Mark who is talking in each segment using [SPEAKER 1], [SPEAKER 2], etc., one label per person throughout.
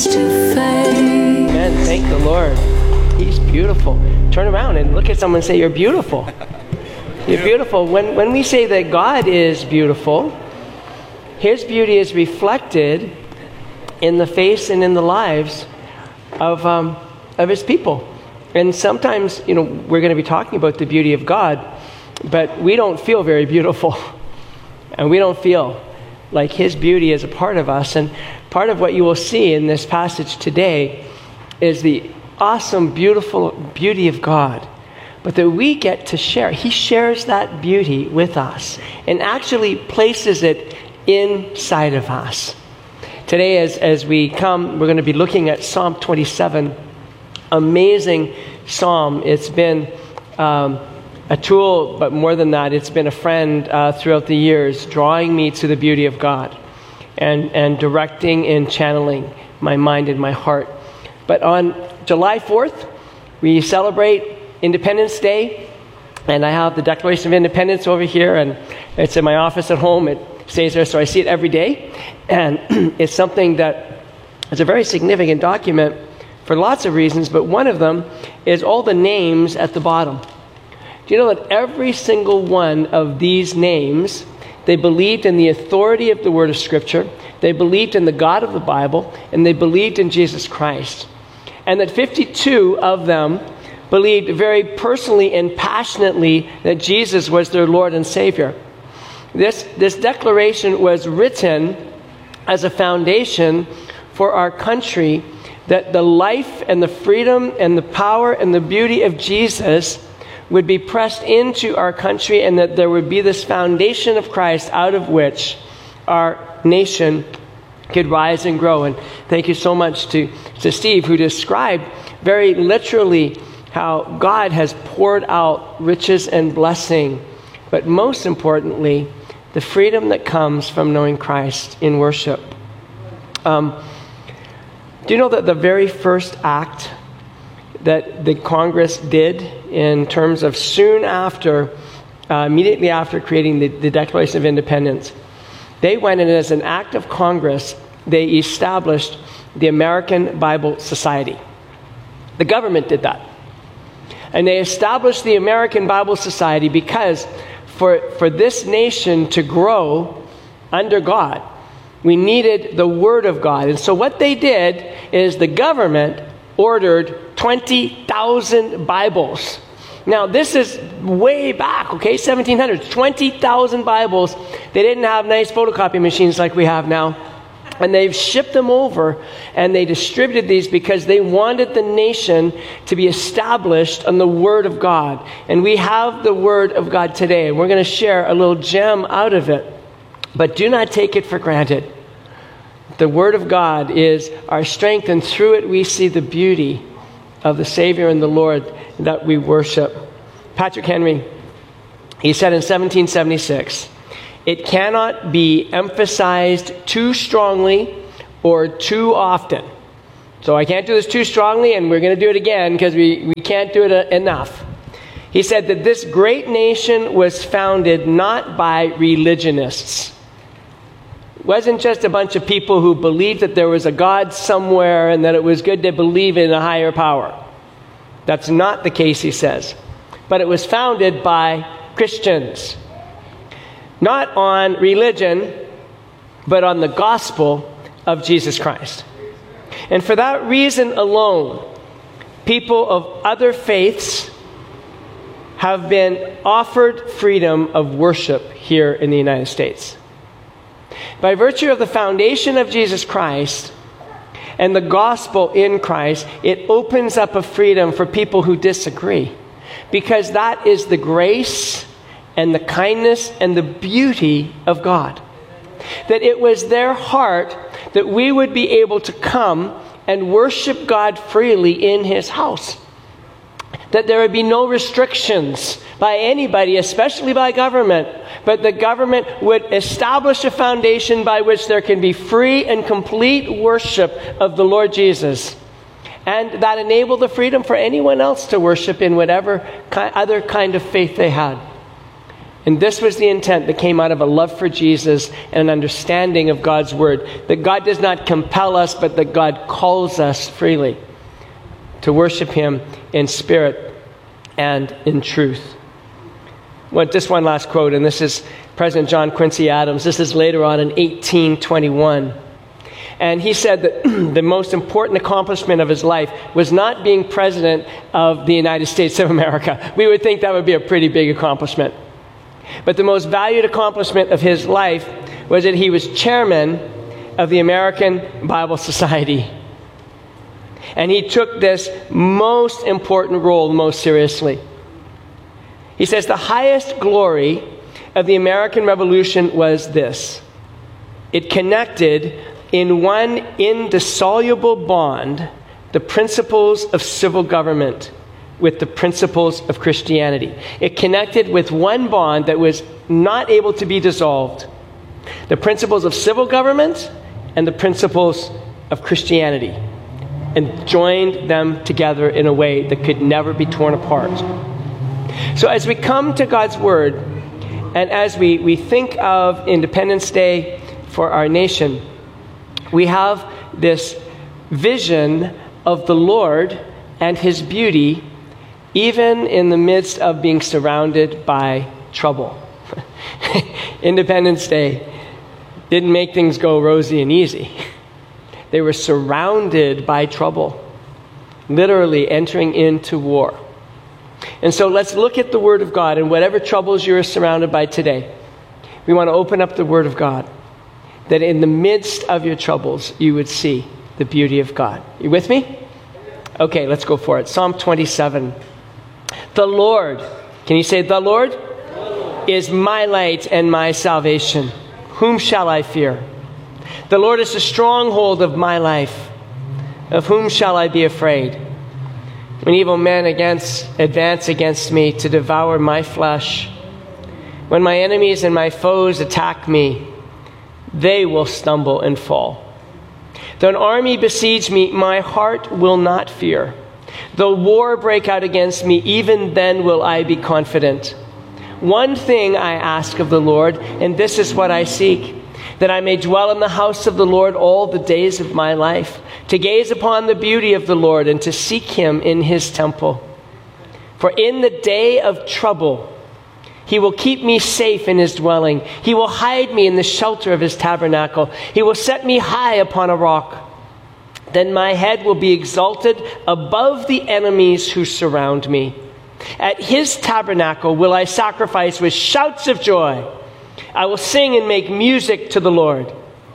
[SPEAKER 1] face to face.
[SPEAKER 2] Amen. Thank the Lord. He's beautiful. Turn around and look at someone and say, you're beautiful. You're beautiful. When we say that God is beautiful, His beauty is reflected in the face and in the lives of His people. And sometimes, we're going to be talking about the beauty of God, but we don't feel very beautiful. And we don't feel like His beauty is a part of us. And part of what you will see in this passage today is the awesome, beautiful beauty of God, but that we get to share. He shares that beauty with us and actually places it inside of us. Today, as we come, we're going to be looking at Psalm 27. Amazing psalm. It's been a tool, but more than that, it's been a friend throughout the years, drawing me to the beauty of God and directing and channeling my mind and my heart. But on July 4th, we celebrate Independence Day, and I have the Declaration of Independence over here, and it's in my office at home. It stays there, so I see it every day, and it's something that is a very significant document for lots of reasons, but one of them is all the names at the bottom. Do you know that every single one of these names, they believed in the authority of the Word of Scripture, they believed in the God of the Bible, and they believed in Jesus Christ. And that 52 of them believed very personally and passionately that Jesus was their Lord and Savior. This declaration was written as a foundation for our country, that the life and the freedom and the power and the beauty of Jesus would be pressed into our country, and that there would be this foundation of Christ out of which our nation could rise and grow. And thank you so much to Steve, who described very literally how God has poured out riches and blessing, but most importantly, the freedom that comes from knowing Christ in worship. Do you know that the very first act that the Congress did in terms of soon after, immediately after creating the Declaration of Independence, they went in as an act of Congress, they established the American Bible Society. The government did that. And they established the American Bible Society because for this nation to grow under God, we needed the Word of God. And so what they did is the government ordered 20,000 Bibles. Now, this is way back, 1700s, 20,000 Bibles. They didn't have nice photocopy machines like we have now. And they've shipped them over, and they distributed these because they wanted the nation to be established on the Word of God. And we have the Word of God today, and we're going to share a little gem out of it. But do not take it for granted. The Word of God is our strength, and through it we see the beauty of the Savior and the Lord that we worship. Patrick Henry, he said in 1776, "It cannot be emphasized too strongly or too often." So I can't do this too strongly, and we're going to do it again because we can't do it enough. He said that this great nation was founded not by religionists. It wasn't just a bunch of people who believed that there was a God somewhere and that it was good to believe in a higher power. That's not the case, he says. But it was founded by Christians. Not on religion, but on the gospel of Jesus Christ. And for that reason alone, people of other faiths have been offered freedom of worship here in the United States. By virtue of the foundation of Jesus Christ and the gospel in Christ, it opens up a freedom for people who disagree, because that is the grace and the kindness and the beauty of God. That it was their heart that we would be able to come and worship God freely in His house. That there would be no restrictions by anybody, especially by government, but the government would establish a foundation by which there can be free and complete worship of the Lord Jesus. And that enabled the freedom for anyone else to worship in whatever other kind of faith they had. And this was the intent that came out of a love for Jesus and an understanding of God's word. That God does not compel us, but that God calls us freely to worship him in spirit and in truth. Well, just one last quote, and this is President John Quincy Adams. This is later on in 1821. And he said that the most important accomplishment of his life was not being president of the United States of America. We would think that would be a pretty big accomplishment. But the most valued accomplishment of his life was that he was chairman of the American Bible Society. And he took this most important role most seriously. He says the highest glory of the American Revolution was this: it connected in one indissoluble bond the principles of civil government with the principles of Christianity. It connected with one bond that was not able to be dissolved: the principles of civil government and the principles of Christianity, and joined them together in a way that could never be torn apart. So as we come to God's Word, and as we think of Independence Day for our nation, we have this vision of the Lord and his beauty, even in the midst of being surrounded by trouble. Independence Day didn't make things go rosy and easy. They were surrounded by trouble, literally entering into war. And so let's look at the Word of God, and whatever troubles you're surrounded by today, we want to open up the Word of God, that in the midst of your troubles, you would see the beauty of God. You with me? Okay, let's go for it. Psalm 27. The Lord, can you say the Lord? The Lord is my light and my salvation. Whom shall I fear? The Lord is the stronghold of my life. Of whom shall I be afraid? When evil men advance against me to devour my flesh, when my enemies and my foes attack me, they will stumble and fall. Though an army besiege me, my heart will not fear. Though war break out against me, even then will I be confident. One thing I ask of the Lord, and this is what I seek, that I may dwell in the house of the Lord all the days of my life, to gaze upon the beauty of the Lord and to seek him in his temple. For in the day of trouble, he will keep me safe in his dwelling. He will hide me in the shelter of his tabernacle. He will set me high upon a rock. Then my head will be exalted above the enemies who surround me. At his tabernacle will I sacrifice with shouts of joy. I will sing and make music to the Lord.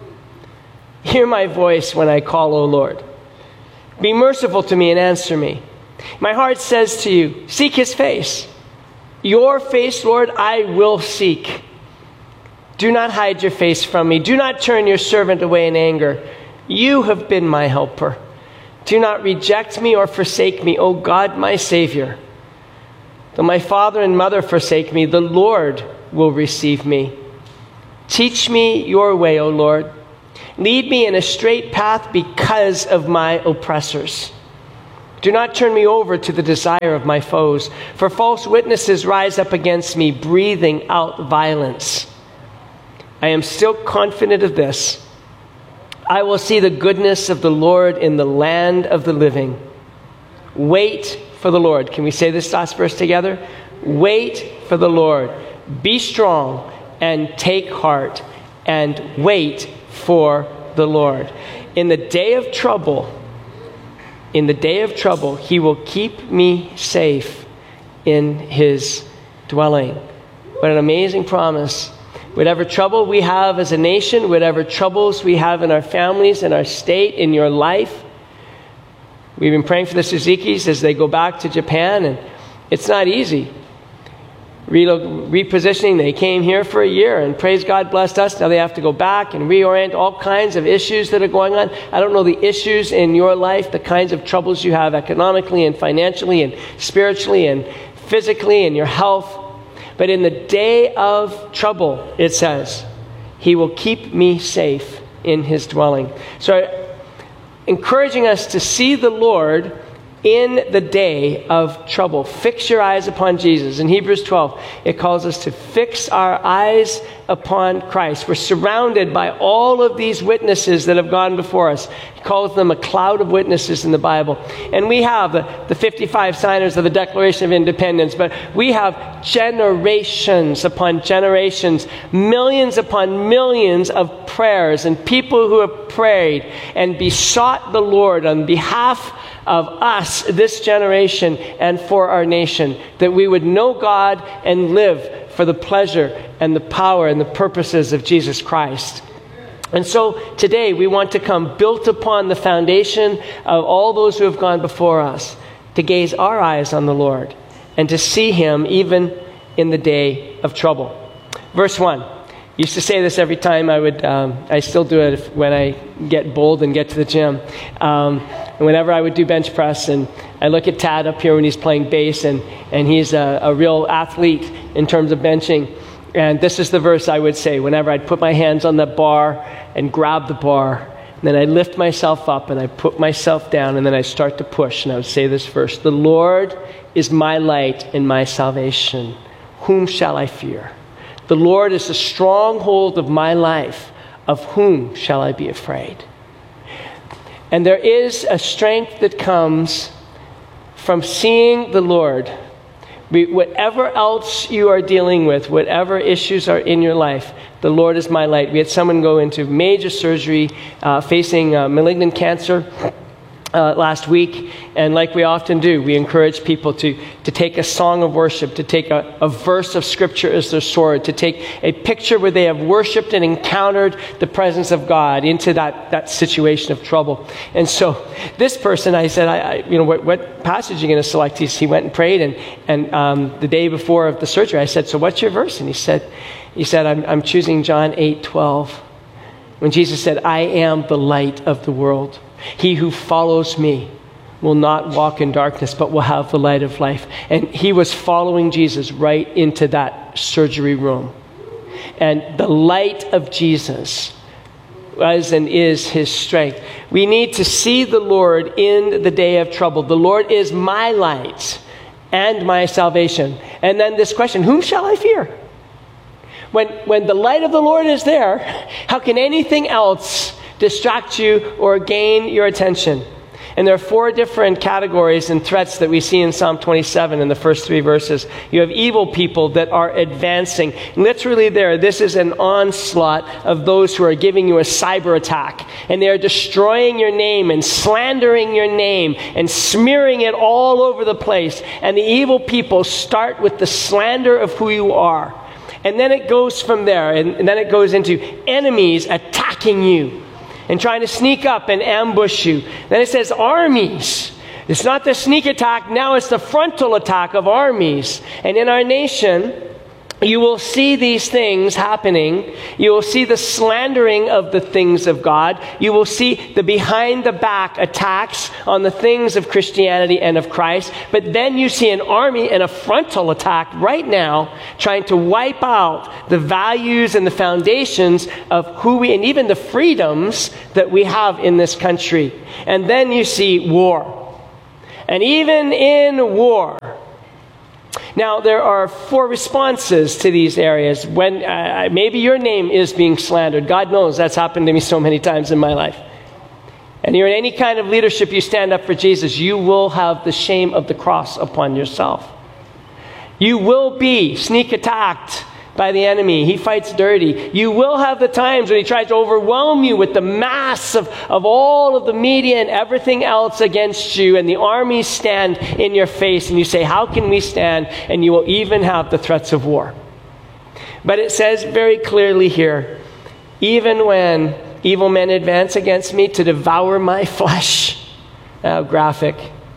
[SPEAKER 2] Hear my voice when I call, O Lord. Be merciful to me and answer me. My heart says to you, seek his face. Your face, Lord, I will seek. Do not hide your face from me. Do not turn your servant away in anger. You have been my helper. Do not reject me or forsake me, O God, my Savior. Though my father and mother forsake me, the Lord will receive me. Teach me your way, O Lord. Lead me in a straight path because of my oppressors. Do not turn me over to the desire of my foes, for false witnesses rise up against me, breathing out violence. I am still confident of this: I will see the goodness of the Lord in the land of the living. Wait for the Lord. Can we say this last verse together? Wait for the Lord. Be strong and take heart and wait for the Lord. In the day of trouble, he will keep me safe in his dwelling. What an amazing promise. Whatever trouble we have as a nation, whatever troubles we have in our families, in our state, in your life, we've been praying for the Suzukis as they go back to Japan, and it's not easy. Repositioning, they came here for a year, and praise God blessed us. Now they have to go back and reorient, all kinds of issues that are going on. I don't know the issues in your life, the kinds of troubles you have economically and financially and spiritually and physically and your health. But in the day of trouble, it says, he will keep me safe in his dwelling. So encouraging us to see the Lord in the day of trouble. Fix your eyes upon Jesus. In Hebrews 12, it calls us to fix our eyes upon Christ. We're surrounded by all of these witnesses that have gone before us. He calls them a cloud of witnesses in the Bible. And we have the 55 signers of the Declaration of Independence, but we have generations upon generations, millions upon millions of prayers and people who have prayed and besought the Lord on behalf of us, this generation, and for our nation, that we would know God and live for the pleasure and the power and the purposes of Jesus Christ. And so today we want to come built upon the foundation of all those who have gone before us, to gaze our eyes on the Lord and to see Him even in the day of trouble. Verse 1. I used to say this every time I still do it when I get bold and get to the gym. And whenever I would do bench press, and I look at Tad up here when he's playing bass, and he's a real athlete in terms of benching. And this is the verse I would say whenever I'd put my hands on the bar and grab the bar. And then I'd lift myself up and I'd put myself down, and then I'd start to push. And I would say this verse: "The Lord is my light and my salvation. Whom shall I fear? The Lord is the stronghold of my life. Of whom shall I be afraid?" And there is a strength that comes from seeing the Lord. Whatever else you are dealing with, whatever issues are in your life, the Lord is my light. We had someone go into major surgery facing malignant cancer last week, and like we often do, we encourage people to take a song of worship, to take a verse of Scripture as their sword, to take a picture where they have worshiped and encountered the presence of God into that situation of trouble. And so this person, I said, what passage are you going to select? He went and prayed, and the day before of the surgery, I said, "So what's your verse?" And he said, I'm choosing John 8:12, when Jesus said, "I am the light of the world. He who follows me will not walk in darkness, but will have the light of life." And he was following Jesus right into that surgery room. And the light of Jesus was and is his strength. We need to see the Lord in the day of trouble. The Lord is my light and my salvation. And then this question: whom shall I fear? When the light of the Lord is there, how can anything else distract you or gain your attention? And there are 4 different categories and threats that we see in Psalm 27 in the first 3 verses. You have evil people that are advancing. Literally this is an onslaught of those who are giving you a cyber attack. And they are destroying your name and slandering your name and smearing it all over the place. And the evil people start with the slander of who you are. And then it goes from there, and then it goes into enemies attacking you and trying to sneak up and ambush you. Then it says armies. It's not the sneak attack, now it's the frontal attack of armies. And in our nation, you will see these things happening. You will see the slandering of the things of God. You will see the behind-the-back attacks on the things of Christianity and of Christ. But then you see an army and a frontal attack right now trying to wipe out the values and the foundations of who we, and even the freedoms that we have in this country. And then you see war. And even in war, now, there are 4 responses to these areas. When maybe your name is being slandered. God knows that's happened to me so many times in my life. And you're in any kind of leadership, you stand up for Jesus, you will have the shame of the cross upon yourself. You will be sneak attacked by the enemy. He fights dirty. You will have the times when he tries to overwhelm you with the mass of all of the media and everything else against you, and the armies stand in your face, and you say, how can we stand? And you will even have the threats of war. But it says very clearly here, even when evil men advance against me to devour my flesh. How graphic.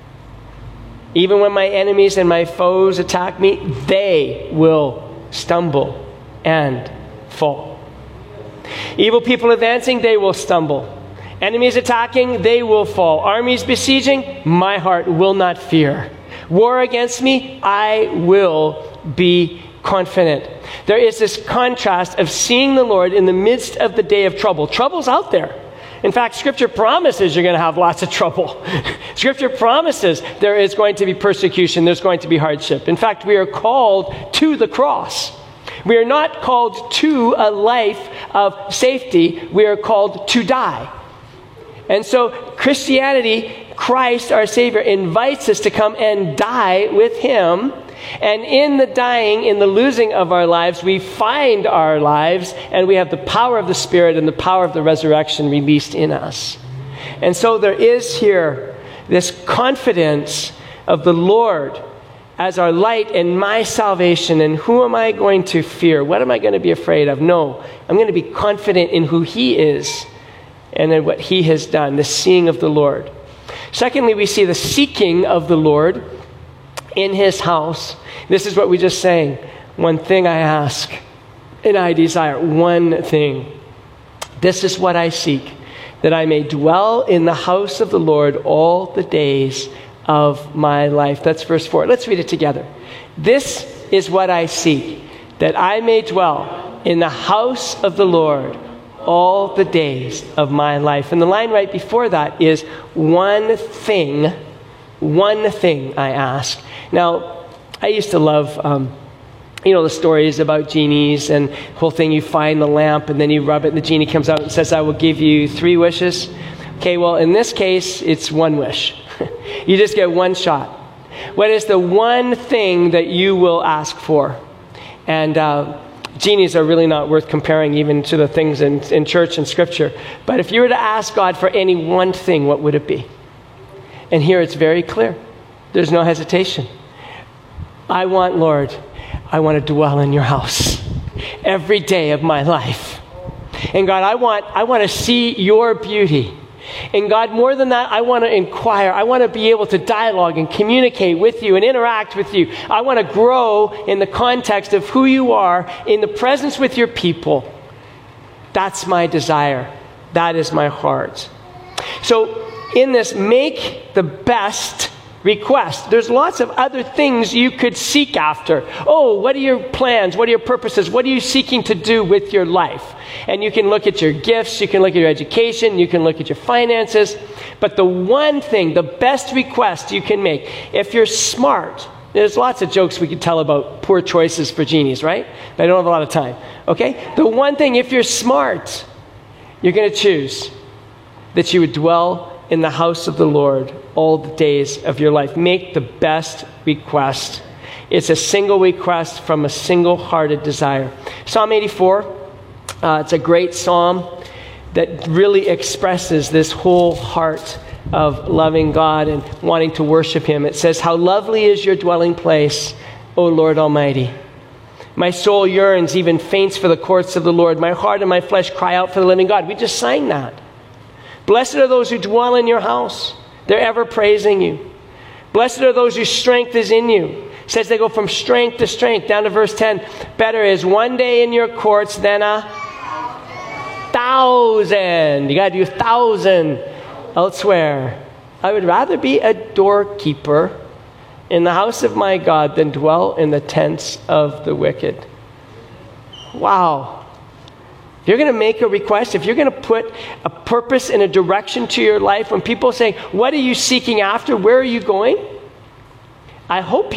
[SPEAKER 2] Even when my enemies and my foes attack me, they will stumble and fall. Evil people advancing, they will stumble. Enemies attacking, they will fall. Armies besieging, my heart will not fear. War against me, I will be confident. There is this contrast of seeing the Lord in the midst of the day of trouble. Trouble's out there. In fact, Scripture promises you're going to have lots of trouble. Scripture promises there is going to be persecution, there's going to be hardship. In fact, we are called to the cross. We are not called to a life of safety. We are called to die. And so Christianity, Christ, our Savior, invites us to come and die with Him. And in the dying, in the losing of our lives, we find our lives, and we have the power of the Spirit and the power of the resurrection released in us. And so there is here this confidence of the Lord as our light and my salvation. And who am I going to fear? What am I going to be afraid of? No, I'm going to be confident in who He is and in what He has done, the seeing of the Lord. Secondly, we see the seeking of the Lord in His house. This is what we just sang. One thing I ask, and I desire. One thing. This is what I seek, that I may dwell in the house of the Lord all the days of my life. That's verse 4. Let's read it together. This is what I seek, that I may dwell in the house of the Lord all the days of my life. And the line right before that is one thing I ask. Now, I used to love, the stories about genies and the whole thing. You find the lamp and then you rub it and the genie comes out and says, I will give you 3 wishes. Okay, well, in this case, it's 1 wish. You just get 1 shot. What is the one thing that you will ask for? And genies are really not worth comparing even to the things in church and Scripture. But if you were to ask God for any one thing, what would it be? And here it's very clear. There's no hesitation. Lord, I want to dwell in your house every day of my life. And God, I want to see your beauty. And God, more than that, I want to inquire. I want to be able to dialogue and communicate with you and interact with you. I want to grow in the context of who you are, in the presence with your people. That's my desire. That is my heart. So in this, make the best request. There's lots of other things you could seek after. Oh, what are your plans? What are your purposes? What are you seeking to do with your life? And you can look at your gifts, you can look at your education, you can look at your finances. But the one thing, the best request you can make, if you're smart, there's lots of jokes we could tell about poor choices for genies, right? But I don't have a lot of time. Okay? The one thing, if you're smart, you're going to choose that you would dwell in the house of the Lord all the days of your life. Make the best request. It's a single request from a single-hearted desire. Psalm 84, it's a great psalm that really expresses this whole heart of loving God and wanting to worship Him. It says, how lovely is your dwelling place, O Lord Almighty. My soul yearns, even faints for the courts of the Lord. My heart and my flesh cry out for the living God. We just sang that. Blessed are those who dwell in your house. They're ever praising you. Blessed are those whose strength is in you. It says they go from strength to strength. Down to verse 10. Better is one day in your courts than 1,000. You got to do 1,000 elsewhere. I would rather be a doorkeeper in the house of my God than dwell in the tents of the wicked. Wow. If you're going to make a request, if you're going to put a purpose and a direction to your life, when people say, what are you seeking after? Where are you going? I hope